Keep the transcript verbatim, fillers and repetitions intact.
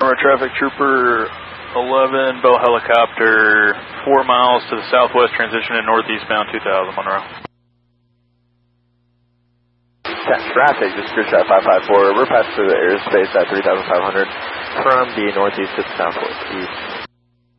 Monroe traffic, Trooper eleven, Bell helicopter, four miles to the southwest, transition in northeastbound two thousand, Monroe. Cat traffic, this is Cruise Chat five five four. We're passing through the airspace at three thousand five hundred from the northeast to the southwest east.